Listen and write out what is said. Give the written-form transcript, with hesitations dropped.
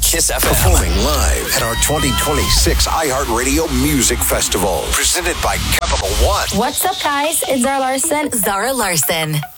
Kiss FM. Performing live at our 2026 iHeartRadio Music Festival. Presented by Capital One. What's up, guys? It's Zara Larson. Zara Larson.